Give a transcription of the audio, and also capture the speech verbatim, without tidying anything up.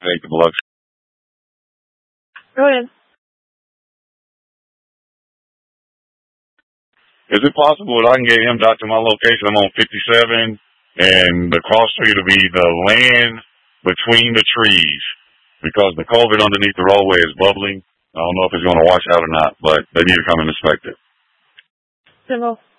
take the blood. Go ahead. Is it possible that I can get him out to my location? I'm on fifty-seven, and the cross street will be the land between the trees because the culvert underneath the roadway is bubbling. I don't know if it's going to wash out or not, but they need to come and inspect it. Civil.